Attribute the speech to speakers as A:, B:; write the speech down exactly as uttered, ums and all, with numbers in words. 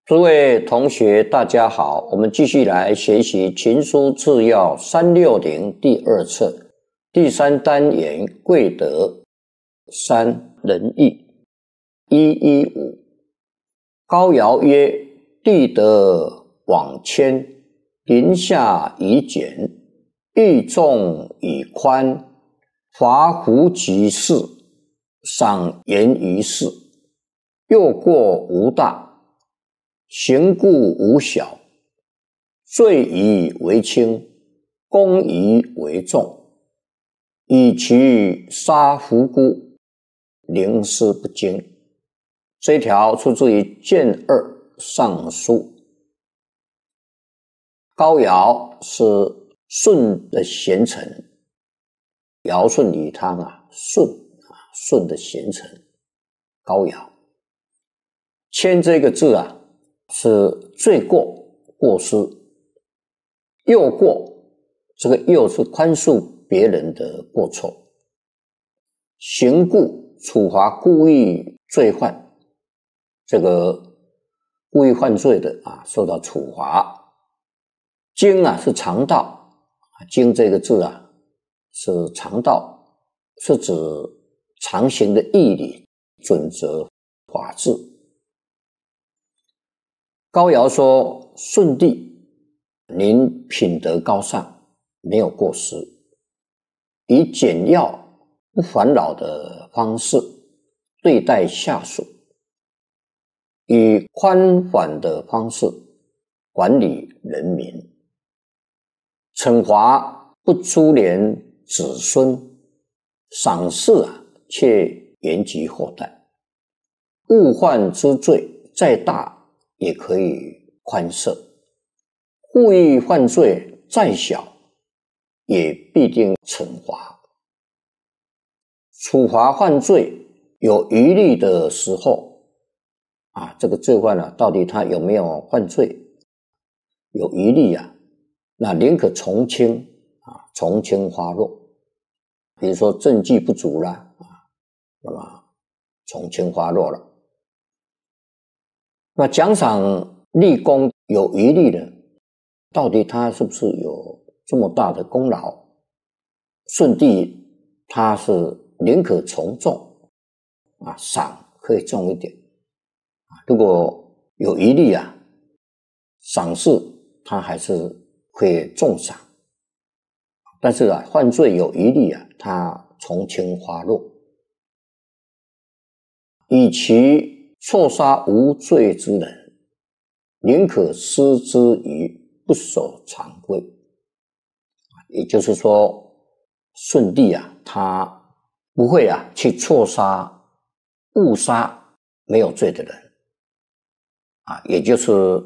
A: 诸位同学大家好，我们继续来学习群书治要三六零第二册第三单元贵德三仁义一一五。高尧曰：地德往谦，临下以简，欲众以宽，伐胡及事，赏言于事，诱过无大，行故无小，罪疑为轻，公疑为重，以其杀胡姑，临事不惊。这一条出自于卷二尚书。高尧是舜的贤臣，尧舜禹汤啊，舜啊，舜的贤臣高尧。谦这个字啊，是罪过过失，诱过，这个诱是宽恕别人的过错，刑故处罚故意罪犯，这个故意犯罪的啊，受到处罚。经啊是常道，经这个字啊是常道，是指常行的义理、准则、法治。高尧说舜帝您品德高尚，没有过失，以简要不烦扰的方式对待下属，以宽缓的方式管理人民，惩罚不株连子孙，赏识啊却延及后代，误犯之罪再大也可以宽赦，故意犯罪再小也必定惩罚。处罚犯罪有余力的时候啊，这个罪犯啊，到底他有没有犯罪？有余力啊，那宁可从轻啊，从轻发落。比如说证据不足啦啊，那么从轻发落了。那奖赏立功有余力的，到底他是不是有这么大的功劳？舜帝他是宁可从重啊，赏可以重一点啊，如果有余力啊，赏识他还是会重赏，但是啊，犯罪有余力啊，他从轻发落，以其错杀无罪之人，宁可施之于不守常规。也就是说，舜帝啊，他不会啊去错杀、误杀没有罪的人啊，也就是